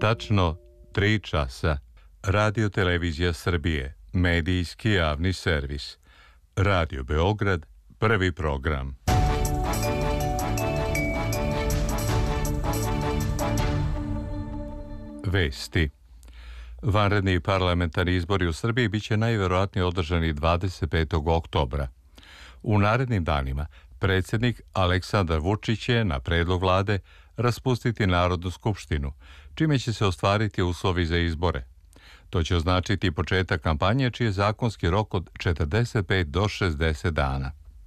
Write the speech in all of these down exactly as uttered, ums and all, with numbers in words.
Tačno tri časa. Radio Televizija Srbije, medijski javni servis. Radio Beograd, prvi program. Vesti. Vanredni parlamentarni izbori u Srbiji biće najverovatnije održani dvadeset petog oktobra. U narednim danima predsjednik Aleksandar Vučić će, na predlog vlade, raspustiti Narodnu skupštinu, čime će se ostvariti uslovi za izbore. To će označiti početak kampanje, čiji je zakonski rok od četrdeset pet do šezdeset dana.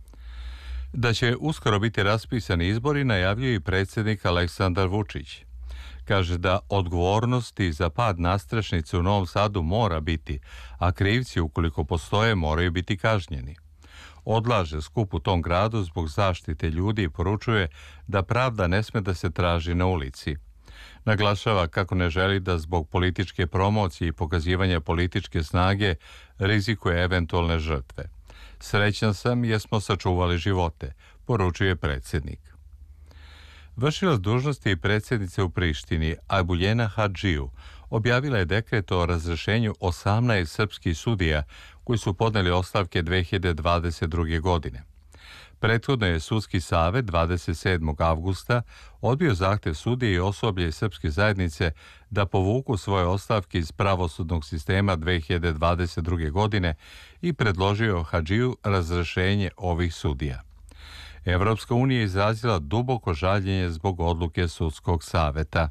Da će uskoro biti raspisani izbori, najavljuje i predsjednik Aleksandar Vučić. Kaže da odgovornosti za pad nadstrešnice u Novom Sadu mora biti, a krivci, ukoliko postoje, moraju biti kažnjeni. Odlaže skup u tom gradu zbog zaštite ljudi i poručuje da pravda ne sme da se traži na ulici. Naglašava kako ne želi da zbog političke promocije i pokazivanja političke snage rizikuje eventualne žrtve. Srećan sam jer smo sačuvali živote, poručuje predsjednik. Vršilac dužnosti predsjednice u Prištini, Ajbuljena Hadžiju, objavila je dekret o razrešenju osamnaest srpskih sudija koji su podneli ostavke dve hiljade dvadeset druge. godine. Prethodno je Sudski savet dvadeset sedmog avgusta odbio zahtev sudije i osoblje srpske zajednice da povuku svoje ostavke iz pravosudnog sistema dve hiljade dvadeset druge. godine i predložio Hadžiju razrešenje ovih sudija. Evropska unija je izrazila duboko žaljenje zbog odluke Sudskog saveta.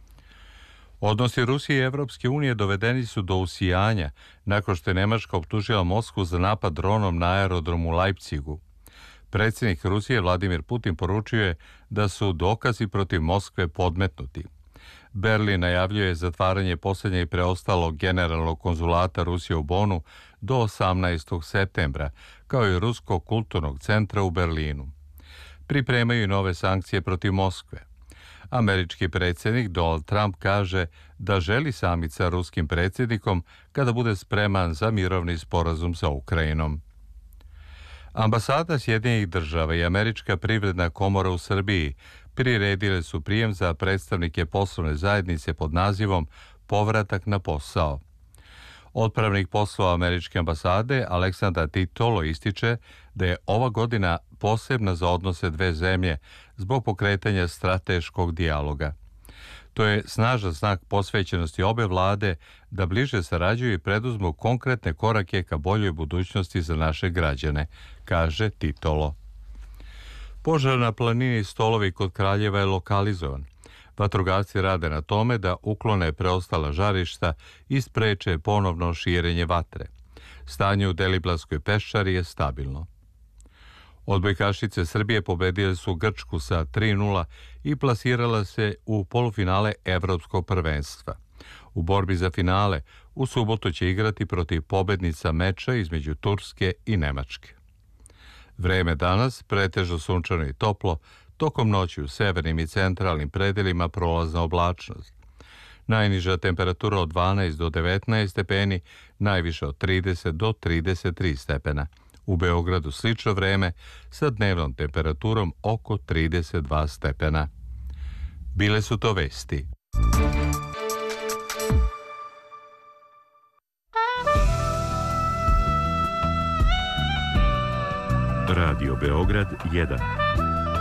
Odnosi Rusije i Evropske unije dovedeni su do usijanja nakon što je Nemačka optužila Moskvu za napad dronom na aerodromu u Leipzigu. Predsjednik Rusije Vladimir Putin poručuje da su dokazi protiv Moskve podmetnuti. Berlin najavljuje zatvaranje posljednje i preostalog generalnog konzulata Rusije u Bonu do osamnaestog septembra, kao i Ruskog kulturnog centra u Berlinu. Pripremaju i nove sankcije protiv Moskve. Američki predsjednik Donald Trump kaže da želi samit sa ruskim predsjednikom kada bude spreman za mirovni sporazum sa Ukrajinom. Ambasada Sjedinjenih država i Američka privredna komora u Srbiji priredile su prijem za predstavnike poslovne zajednice pod nazivom Povratak na posao. Otpravnik poslova Američke ambasade Aleksandar Titolo ističe da je ova godina posebna za odnose dve zemlje zbog pokretanja strateškog dijaloga. To je snažan znak posvećenosti obe vlade da bliže sarađuju i preduzmu konkretne korake ka boljoj budućnosti za naše građane, kaže Titolo. Požar na planini Stolovi kod Kraljeva je lokalizovan. Vatrogasci rade na tome da uklone preostala žarišta i spreče ponovno širenje vatre. Stanje u Deliblatskoj peščari je stabilno. Odbojkašice Srbije pobedile su Grčku sa tri nula i plasirala se u polufinale Evropskog prvenstva. U borbi za finale u subotu će igrati protiv pobednica meča između Turske i Nemačke. Vreme danas pretežno sunčano i toplo, tokom noći u severnim i centralnim predelima prolazna oblačnost. Najniža temperatura od dvanaest do devetnaest stepeni, najviše od trideset do trideset tri stepena. U Beogradu slično vreme sa dnevnom temperaturom oko trideset dva stepena. Bile su to vesti. Radio Beograd jedan.